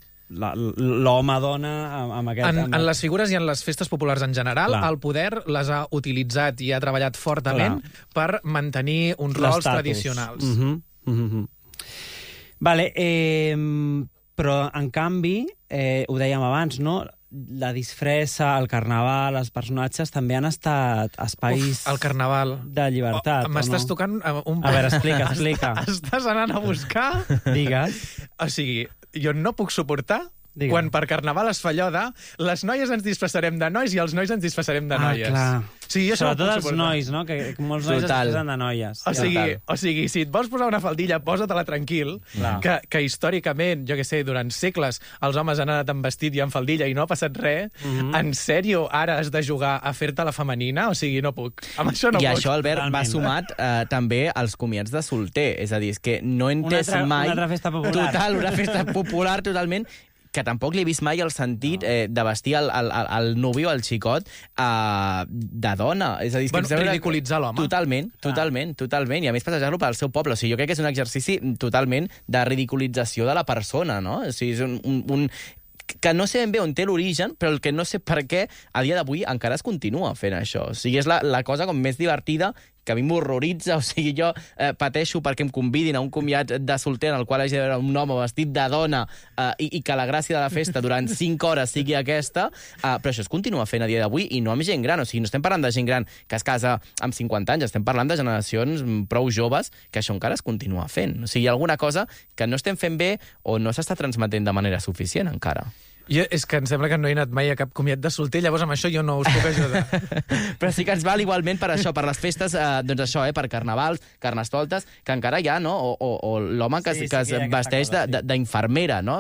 l'home-dona amb aquest... En, amb... en les figures i en les festes populars en general, Clar. El poder les ha utilitzat i ha treballat fortament Clar. Per mantenir uns rols tradicionals. Uh-huh. Uh-huh. Vale, eh, però en canvi, eh, ho dèiem abans, no? La disfressa, el carnaval, els personatges també han estat espais... Uf, el carnaval. De llibertat, oh, m'estàs no? tocant un... A veure, explica, explica. Estàs anant a buscar... Digues. O sigui, jo no puc suportar Digues. Quan per carnaval es fa allò de les noies ens disfressarem de nois i els nois ens disfressarem de noies. Ah, clar. Sí, jo Sobretot els nois, no? Que molts nois Total. Es disfressen de noies. O sigui, o sigui, si et vols posar una faldilla, posa-te-la tranquil, que, que històricament, jo què sé, durant segles els homes han anat amb vestit i amb faldilla i no ha passat res. Mm-hmm. En sèrio, ara has de jugar a fer-te la femenina? O sigui, no puc. Amb això no I puc. I això, Albert, Realment. Va sumat eh, també als comiats de solter. És a dir, és que no he entès una altra, mai... Una altra festa popular. Total, una festa popular totalment... que tampoc li he vist mai el sentit eh, de vestir el, el, el nuvi o el xicot eh, de dona. És a dir, bueno, ridiculitzar l'home. Totalment, totalment, ah. totalment. I a més passejar-lo pel seu poble. O sigui, jo crec que és un exercici totalment de ridiculització de la persona, no? O sigui, és un... un, un que no sé ben bé on té l'origen, però el que no sé per què a dia d'avui encara es continua fent això. O sigui, és la, la cosa com més divertida que a mi m'horroritza, o sigui, jo eh, pateixo perquè em convidin a un comiat de solter en el qual hagi d'haver un home vestit de dona eh, i, i que la gràcia de la festa durant cinc hores sigui aquesta, eh, però això es continua fent a dia d'avui i no amb gent gran, o sigui, no estem parlant de gent gran que es casa amb cinquanta anys, estem parlant de generacions prou joves que això encara es continua fent. O sigui, hi ha alguna cosa que no estem fent bé o no s'està transmetent de manera suficient encara. Jo, és que em sembla que no he anat mai a cap comiat de solter, llavors amb això jo no us puc ajudar. Però sí que ens val igualment per això, per les festes, eh, doncs això, eh, per carnavals, carnestoltes, que encara hi ha, no? O, o, o l'home que, sí, sí, que es que vesteix sí. d'infermera, no?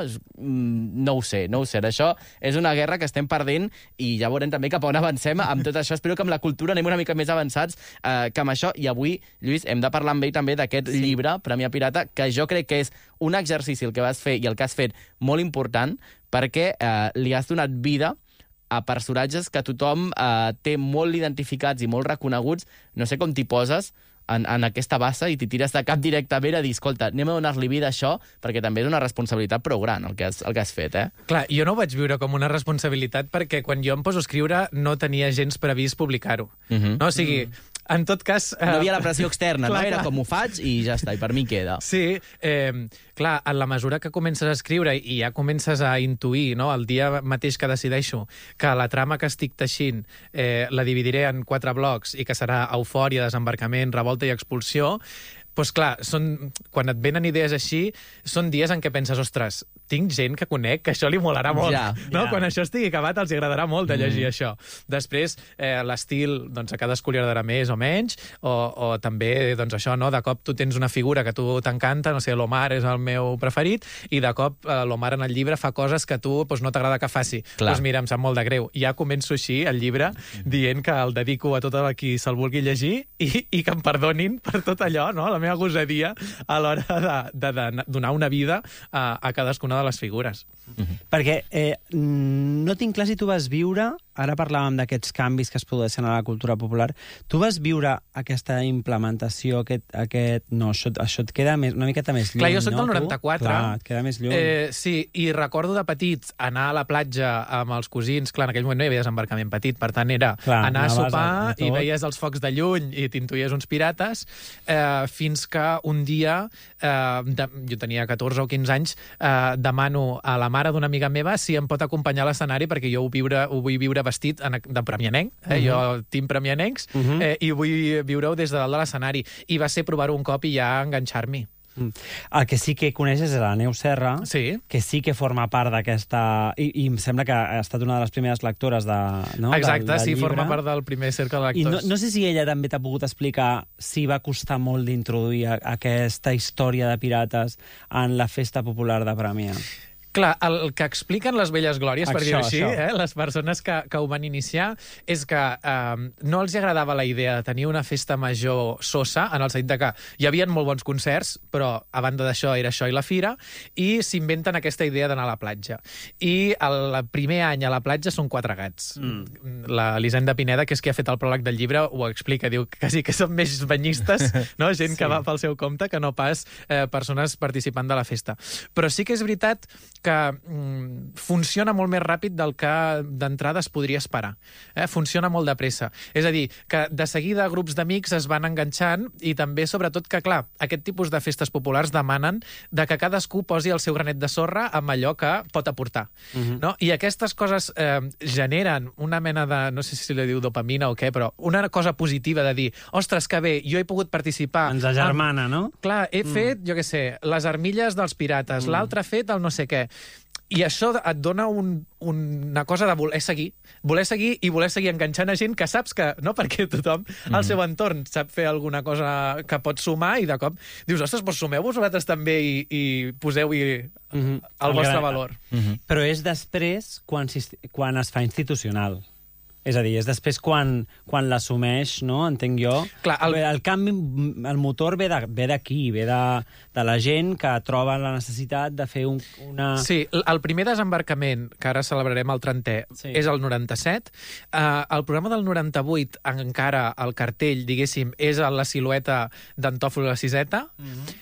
No ho sé, no ho sé. Això és una guerra que estem perdent i ja veurem també cap on avancem amb tot això. Espero que amb la cultura anem una mica més avançats eh, que amb això. I avui, Lluís, hem de parlar amb ell també d'aquest sí. llibre, Premià Pirata, que jo crec que és un exercici el que vas fer i el que has fet molt important, perquè eh, li has donat vida a personatges que tothom eh, té molt identificats i molt reconeguts. No sé com t'hi poses en, en aquesta bassa i t'hi tires de cap directament a dir, escolta, anem a donar-li vida a això, perquè també és una responsabilitat prou gran el que has, el que has fet, eh? Clar, jo no ho vaig viure com una responsabilitat perquè quan jo em poso a escriure no tenia gens previst publicar-ho. Uh-huh. No? O sigui, uh-huh. En tot cas... No hi havia la pressió externa, clar, no? Era clar. Com ho faig i ja està, i per mi queda. Sí, eh, clar, en la mesura que comences a escriure i ja comences a intuir, no?, el dia mateix que decideixo que la trama que estic teixint eh, la dividiré en quatre blocs i que serà eufòria, desembarcament, revolta i expulsió, doncs clar, són, quan et venen idees així, són dies en què penses, ostres, tinc gent que conec que això li molarà molt. Ja, no? Ja. Quan això estigui acabat els agradarà molt de llegir mm. això. Després, eh, l'estil, doncs a cadascú li agradarà més o menys, o, o també, doncs això, no? De cop tu tens una figura que a tu t'encanta, no sé, l'Omar és el meu preferit, i de cop eh, l'Omar en el llibre fa coses que a tu doncs, no t'agrada que faci. Doncs mira, em sap molt de greu. Ja començo així el llibre dient que el dedico a tot el qui se'l vulgui llegir i, i que em perdonin per tot allò, no? La meva gosadia a l'hora de, de, de donar una vida a, a cadascuna de les figures. Uh-huh. Perquè eh, no tinc clar si tu vas viure, ara parlàvem d'aquests canvis que es produeixen a la cultura popular, tu vas viure aquesta implementació, aquest... aquest no, això, això et queda més, una miqueta més lluny, clar, jo soc no, del noranta-quatre. Clar, et queda més lluny. Eh, sí, i recordo de petits anar a la platja amb els cosins, clar, en aquell moment no hi havia desembarcament petit, per tant era clar, anar a sopar a, a i veies els focs de lluny i t'intuies uns pirates, eh, fins que un dia, eh, de, jo tenia catorze o quinze anys, eh, demano a la mare d'una amiga meva si em pot acompanyar a l'escenari perquè jo ho, viure, ho vull viure vestit en, de premianenc, eh? Uh-huh. Jo tinc premianencs, uh-huh. eh, i vull viure-ho des de dalt de l'escenari. I va ser provar-ho un cop i ja enganxar-m'hi. Mm. El que sí que coneixes és la Neus Serra, sí. que sí que forma part d'aquesta... I, I em sembla que ha estat una de les primeres lectores de, no? Exacte, del, del sí, llibre. Forma part del primer cercle de lectors. I no, no sé si ella també t'ha pogut explicar si va costar molt d'introduir aquesta història de pirates en la festa popular de Premià. Clar, el que expliquen les velles glòries, per dir-ho així, eh, les persones que, que ho van iniciar, és que eh, no els agradava la idea de tenir una festa major sosa, en el sentit de que hi havia molt bons concerts, però a banda d'això era això i la fira, i s'inventen aquesta idea d'anar a la platja. I el primer any a la platja són quatre gats. Mm. L'Elisenda Pineda, que és qui ha fet el pròleg del llibre, ho explica, diu que quasi que són més banyistes, no? Gent sí. que va pel seu compte, que no pas eh, persones participant de la festa. Però sí que és veritat que mm, funciona molt més ràpid del que d'entrada es podria esperar. Eh? Funciona molt de pressa. És a dir, que de seguida grups d'amics es van enganxant i també, sobretot, que, clar, aquest tipus de festes populars demanen de que cadascú posi el seu granet de sorra amb allò que pot aportar. Uh-huh. No? I aquestes coses eh, generen una mena de, no sé si li diu dopamina o què, però una cosa positiva de dir, ostres, que bé, jo he pogut participar... Ens agermana, amb... no? Clar, he mm. fet, jo què sé, les armilles dels pirates, mm. l'altre ha fet el no sé què. I això et dona un, una cosa de voler seguir. Voler seguir i voler seguir enganxant a gent que saps que, no, perquè tothom mm. al seu entorn sap fer alguna cosa que pot sumar i de cop dius, ostres, doncs sumeu-vos vosaltres també i, i poseu-hi mm-hmm. el, el vostre gran... valor. Mm-hmm. Però és després quan, quan es fa institucional. És a dir, és després quan, quan l'assumeix, no? Entenc jo. Clar, el... el canvi, el motor ve d'aquí, ve, ve de, de la gent que troba la necessitat de fer un, una... Sí, el primer desembarcament, que ara celebrarem el trentè, sí. és el noranta-set. Uh, el programa del noranta-vuit, encara el cartell, diguéssim, és la silueta d'Antòfol la Siseta. Mm-hmm.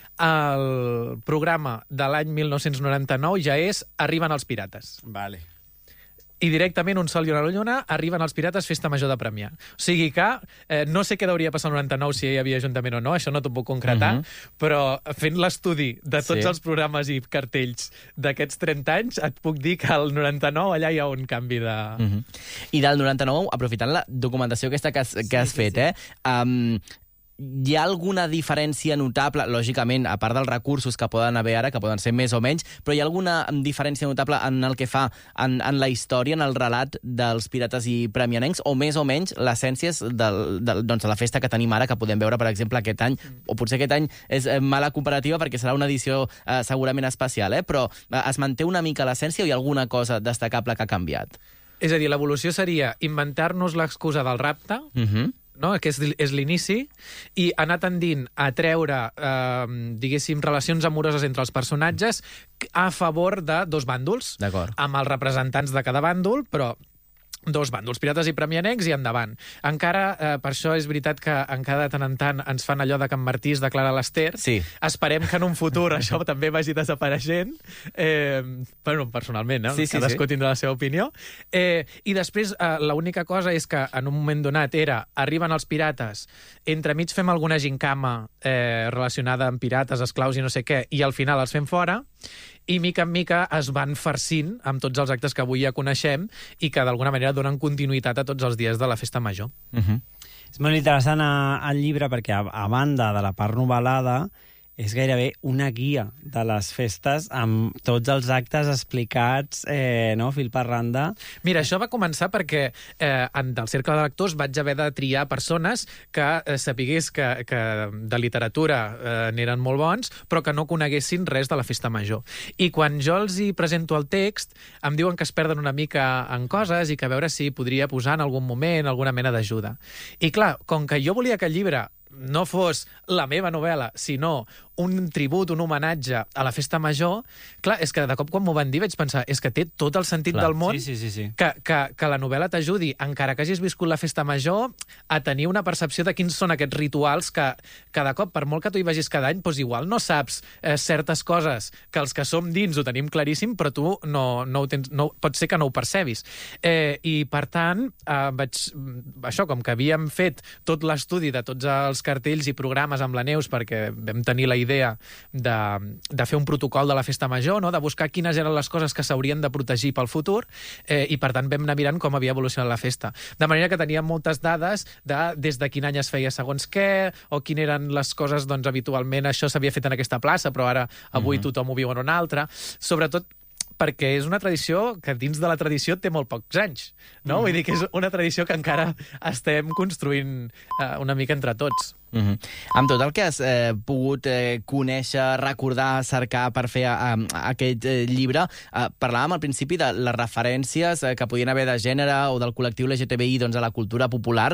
El programa de l'any mil nou-cents noranta-nou ja és Arriben els pirates. Vale. i directament un sol i una lluna arriben els pirates Festa Major de Premià. O sigui que eh, no sé què hauria passat el noranta-nou si hi havia ajuntament o no, això no t'ho puc concretar, uh -huh. però fent l'estudi de tots sí. els programes i cartells d'aquests trenta anys, et puc dir que al noranta-nou allà hi ha un canvi de... Uh -huh. I del noranta-nou, aprofitant la documentació aquesta que has, que has sí, fet, sí, sí. eh? Um, hi ha alguna diferència notable, lògicament, a part dels recursos que poden haver ara, que poden ser més o menys, però hi ha alguna diferència notable en el que fa en, en la història, en el relat dels pirates i premianencs, o més o menys l'essència del, del, doncs, de la festa que tenim ara, que podem veure, per exemple, aquest any, o potser aquest any és mala comparativa perquè serà una edició eh, segurament especial, eh? però eh, es manté una mica l'essència o hi ha alguna cosa destacable que ha canviat? És a dir, l'evolució seria inventar-nos l'excusa del rapte, uh-huh. no? que és, és l'inici, i anar tendint a treure, eh, diguéssim, relacions amoroses entre els personatges a favor de dos bàndols, amb els representants de cada bàndol, però dos bàndols, pirates i premianencs, i endavant. Encara, eh, per això és veritat que encara de tant en tant ens fan allò de que en Martí es declara l'Ester. Sí. Esperem que en un futur això també vagi desapareixent. Eh, bueno, personalment, no? Sí, sí, Cadascú sí. tindrà la seva opinió. Eh, I després, eh, l'única cosa és que en un moment donat era, arriben els pirates, entremig fem alguna gincama eh, relacionada amb pirates, esclaus i no sé què, i al final els fem fora, i mica en mica es van farcint amb tots els actes que avui ja coneixem i que d'alguna manera donen continuïtat a tots els dies de la Festa Major. Uh-huh. És molt interessant el llibre perquè, a, a banda de la part novel·lada, és gairebé una guia de les festes amb tots els actes explicats, eh, no?, fil per randa. Mira, això va començar perquè eh, en del cercle de lectors vaig haver de triar persones que eh, sapigués que, que de literatura eh, n'eren molt bons, però que no coneguessin res de la Festa Major. I quan jo els hi presento el text, em diuen que es perden una mica en coses i que a veure si podria posar en algun moment alguna mena d'ajuda. I clar, com que jo volia que el llibre no fos la meva novel·la, sinó un tribut, un homenatge a la Festa Major, clar, és que de cop quan m'ho van dir vaig pensar, és que té tot el sentit clar, del món sí, sí, sí, sí. Que, que, que la novel·la t'ajudi, encara que hagis viscut la Festa Major, a tenir una percepció de quins són aquests rituals que cada cop, per molt que tu hi vagis cada any, doncs igual no saps eh, certes coses que els que som dins ho tenim claríssim, però tu no, no ho tens, no, pot ser que no ho percebis. Eh, I, per tant, eh, vaig, això, com que havíem fet tot l'estudi de tots els cartells i programes amb la Neus, perquè vam tenir la idea de, de fer un protocol de la Festa Major, no? De buscar quines eren les coses que s'haurien de protegir pel futur, eh, i per tant vam anar mirant com havia evolucionat la festa. De manera que teníem moltes dades de des de quin any es feia segons què, o quines eren les coses, doncs, habitualment això s'havia fet en aquesta plaça, però ara avui uh-huh. tothom ho viu en una altra. Sobretot perquè és una tradició que dins de la tradició té molt pocs anys, no? Mm. Vull dir que és una tradició que encara estem construint eh, una mica entre tots. Mm-hmm. Amb tot el que has eh, pogut eh, conèixer, recordar, cercar per fer eh, aquest eh, llibre, eh, parlàvem al principi de les referències eh, que podien haver de gènere o del col·lectiu L G T B I, doncs, a la cultura popular.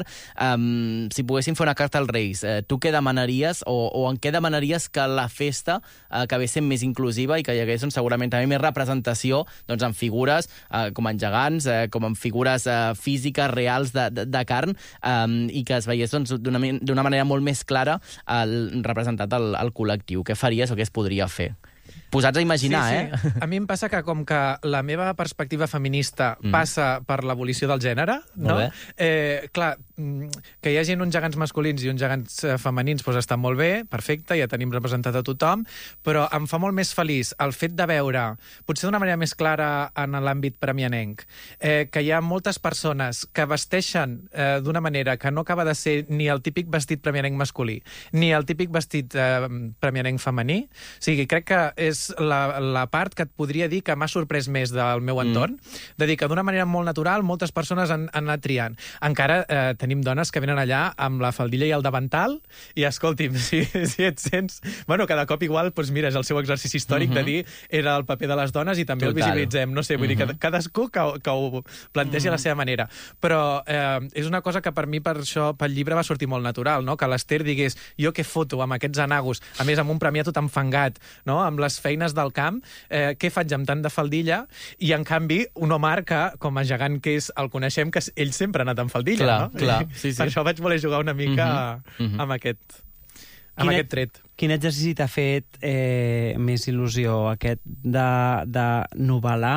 Um, si poguéssim fer una carta als Reis, eh, tu què demanaries o, o en què demanaries que la festa eh, acabés sent més inclusiva i que hi hagués, doncs, segurament també més representació, doncs, en figures eh, com en gegants, eh, com en figures eh, físiques, reals de, de, de carn, eh, i que es veiés, doncs, d'una d'una manera molt més clara el, representat al, al col·lectiu. Què faries o què es podria fer? Posats a imaginar, sí, sí. eh? A mi em passa que com que la meva perspectiva feminista mm. passa per l'abolició del gènere, no? Eh, clar, que hi hagi uns gegants masculins i uns gegants femenins doncs està molt bé, perfecte, ja tenim representat a tothom, però em fa molt més feliç el fet de veure, potser d'una manera més clara en l'àmbit premianenc, eh, que hi ha moltes persones que vesteixen eh, d'una manera que no acaba de ser ni el típic vestit premianenc masculí, ni el típic vestit eh, premianenc femení. O sigui, crec que és la, la part que et podria dir que m'ha sorprès més del meu entorn, mm. de dir que d'una manera molt natural moltes persones han, han anat triant. Encara eh, tenim dones que venen allà amb la faldilla i el davantal i, escolti'm, si, si et sents... Bueno, cada cop igual, doncs mira, és el seu exercici històric mm-hmm. de dir era el paper de les dones i també Total. El visibilitzem. No sé, vull mm-hmm. dir que cadascú que, que ho plantegi mm-hmm. a la seva manera. Però eh, és una cosa que per mi, per això, pel llibre va sortir molt natural, no? Que l'Ester digués, jo què foto amb aquests anagos, a més amb un premià tot enfangat, no? Amb les feines del camp, eh, què faig amb tant de faldilla? I, en canvi, un Omar que, com a gegant que és, el coneixem, que ell sempre ha anat amb faldilla, clar, no? Clar, sí, sí. Per això vaig voler jugar una mica mm-hmm. amb aquest... amb quin, aquest tret. Quin exercici t'ha fet eh, més il·lusió? Aquest de, de novel·lar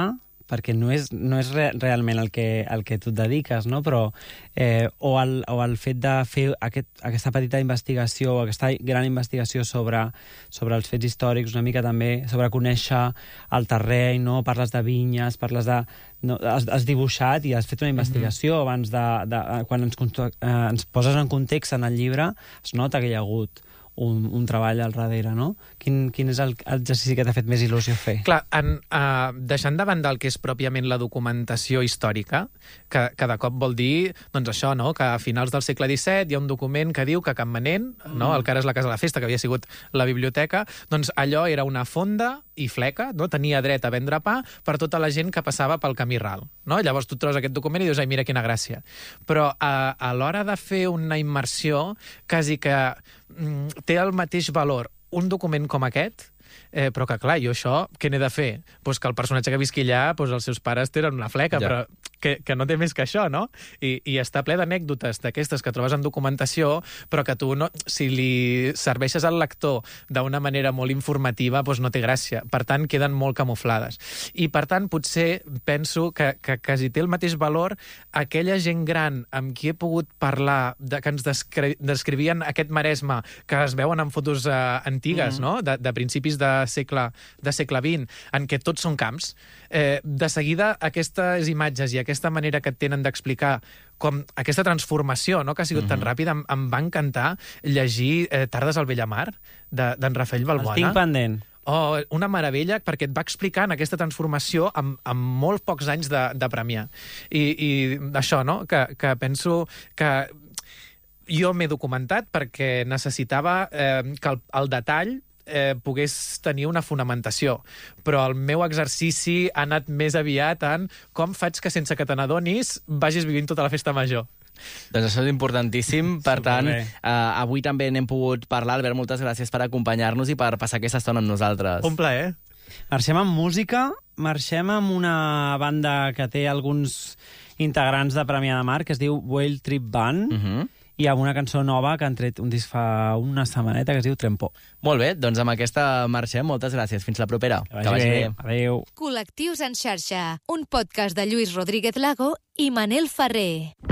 perquè no és, no és re, realment el que, el que tu et dediques, no? Però, eh, o, el, o el fet de fer aquest, aquesta petita investigació, aquesta gran investigació sobre, sobre els fets històrics, una mica també sobre conèixer el terreny, no? Parles de vinyes, parles de... No, has, has dibuixat i has fet una investigació mm-hmm. abans de... de quan ens, eh, ens poses en context en el llibre, es nota que hi ha hagut un, un treball al darrere, no? Quin, quin és el exercici que t'ha fet més il·lusió fer? Clar, en, uh, deixant de banda el que és pròpiament la documentació històrica, que, que de cop vol dir, doncs això, no?, que a finals del segle disset hi ha un document que diu que Campmanent, mm. no?, el que ara és la Casa de la Festa, que havia sigut la biblioteca, doncs allò era una fonda i fleca, no?, tenia dret a vendre pa per tota la gent que passava pel camí ral, no? Llavors tu trobes aquest document i dius, ai, mira quina gràcia. Però a, a l'hora de fer una immersió, quasi que mm, té el mateix valor un document com aquest, eh, però que, clar, jo això, què n'he de fer? Pues que el personatge que visqui allà, pues els seus pares tenen una fleca, ja. Però que, que no té més que això, no? I, i està ple d'anècdotes d'aquestes que trobes en documentació, però que tu, no, si li serveixes al lector d'una manera molt informativa, pues no té gràcia. Per tant, queden molt camuflades. I, per tant, potser penso que, que quasi té el mateix valor aquella gent gran amb qui he pogut parlar, de, que ens descri descrivien aquest Maresme, que es veuen en fotos eh, antigues, mm. no?, de, de principis de segle, de segle vint, en què tots són camps. Eh, de seguida, aquestes imatges i aquesta manera que tenen d'explicar com aquesta transformació, no?, que ha sigut mm-hmm. tan ràpida, em, em va encantar llegir eh, Tardes al Bellamar, d'en de, Rafael Balbuena. El tinc pendent. Oh, una meravella, perquè et va explicant aquesta transformació amb, amb molt pocs anys de, de Premià. I, i això, no?, que, que penso que jo m'he documentat perquè necessitava eh, que el, el detall eh, pogués tenir una fonamentació. Però el meu exercici ha anat més aviat en com faig que sense que te n'adonis vagis vivint tota la festa major. Doncs això és importantíssim. Per tant, eh, avui també n'hem pogut parlar. Albert, moltes gràcies per acompanyar-nos i per passar aquesta estona amb nosaltres. Un plaer. Marxem amb música, marxem amb una banda que té alguns integrants de Premià de Mar, que es diu Whale Trip Band, uh-huh. i amb una cançó nova que han tret un disc fa una setmaneta que es diu Trempó. Molt bé, doncs amb aquesta marxem. Moltes gràcies. Fins la propera. Que vagi, que vagi bé. bé. Adéu. Col·lectius en xarxa, un podcast de Lluís Rodríguez Lago i Manel Ferrer.